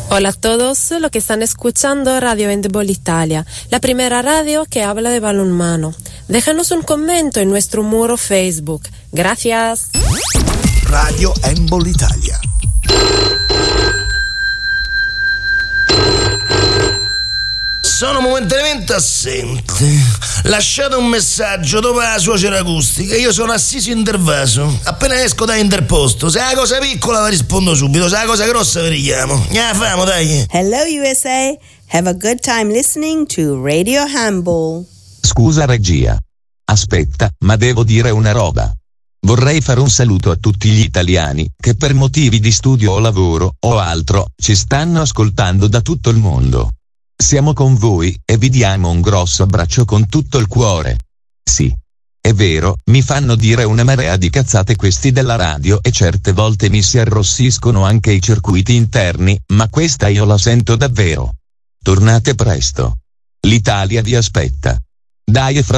Hola a todos los que están escuchando Radio Handball Italia, la primera radio que habla de balonmano. Déjanos un comentario en nuestro muro Facebook. Gracias. Radio Handball Italia. Sono momentaneamente assente. Lasciate un messaggio dopo la suocera acustica. Io sono assiso intervaso. Appena esco da interposto. Se è una cosa piccola vi rispondo subito. Se è una cosa grossa vi richiamo. Famo, dai. Hello USA. Have a good time listening to Radio Handball. Scusa regia. Aspetta, ma devo dire una roba. Vorrei fare un saluto a tutti gli italiani che per motivi di studio o lavoro o altro ci stanno ascoltando da tutto il mondo. Siamo con voi e vi diamo un grosso abbraccio con tutto il cuore. Sì, è vero, mi fanno dire una marea di cazzate questi della radio e certe volte mi si arrossiscono anche i circuiti interni, ma questa io la sento davvero. Tornate presto. L'Italia vi aspetta. Dai